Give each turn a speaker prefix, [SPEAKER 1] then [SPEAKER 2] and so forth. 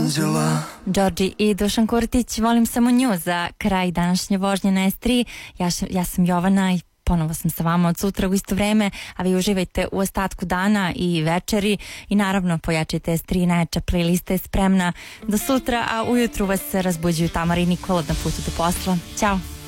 [SPEAKER 1] anđela.
[SPEAKER 2] Đorđi i Dušan Kurtić, volim samo nju za kraj današnje vožnje na S3. Ja sam Jovana i ponovo sam sa vama od sutra u isto vreme, a vi uživajte u ostatku dana i večeri i naravno pojačajte S3, najjača playlista je spremna do sutra, a ujutru vas razbuđuju Tamara i Nikola na putu do posla. Ćao!